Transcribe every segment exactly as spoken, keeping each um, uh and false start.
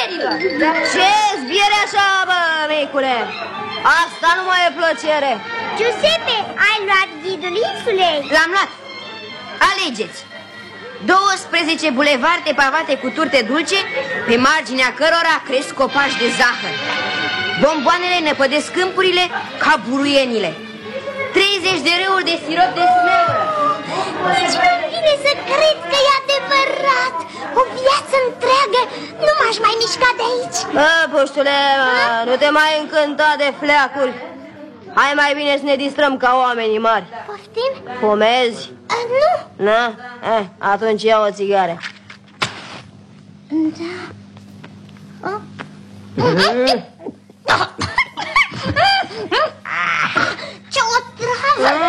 zbierilor. Ce zbiere așa, bă, micule? Asta nu mai e plăcere. Giuseppe, ai luat ghidul insulei? L-am luat. Alegeți. douăsprezece bulevarde pavate cu turte dulce, pe marginea cărora cresc copaci de zahăr. Bomboanele năpădesc câmpurile ca buruienile. treizeci de râuri de sirop de smeură. Nici mai vine să cred că e adevărat. O viață întreagă nu m-aș mai mișca de aici. Bă, puștule, nu te mai încânta de fleacuri. Hai mai bine să ne distrăm ca oamenii mari. Poftim? Fumezi? A, nu. Na? Eh, atunci ia o țigară. Da. Oh. Ce o travă!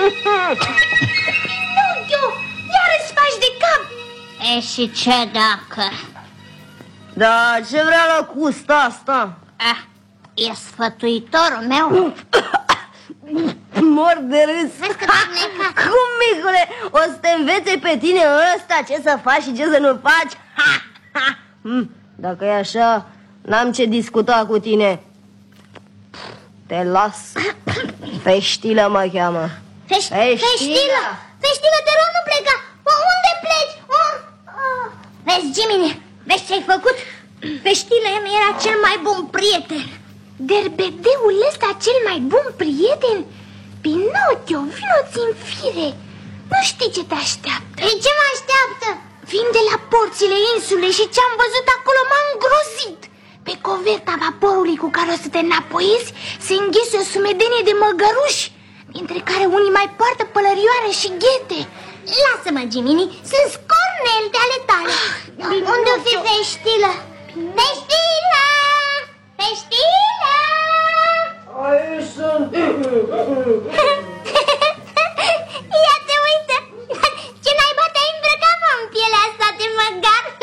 Nuchiu, iar îți faci de cap. E și ce dacă? Da, ce vrea la gust asta? Ah, e sfătuitorul meu. Mor de râs. Cum, micule, o să te învețe pe tine ăsta ce să faci și ce să nu faci? Ha, ha. Dacă e așa, n-am ce discuta cu tine. Te las. Feștilă mă cheamă. Feș Feștilă! Feștilă, te rog, nu pleca! Unde pleci? Oh. Oh. Vezi, Jiminy, vezi ce-ai făcut? Feștilă mi era cel mai bun prieten. Derbedeul ăsta cel mai bun prieten? Pinocchio, vino-ți în fire. Nu știi ce te așteaptă. Ei, ce mă așteaptă? Vin de la porțile insulei și ce-am văzut acolo m-a îngrozit. Pe coverta vaporului cu care o să te înapoiezi se înghise o sumedenie de măgăruși, dintre care unii mai poartă pălărioare și ghete. Lasă-mă, Jiminy, sunt scornelte ale tale. Ah, unde-o fi Feștilă? Feștilă! Feștilă! Aici sunt. Ia te uită! Ce naiba te-ai îmbrăcat, mă, în pielea asta de măgar?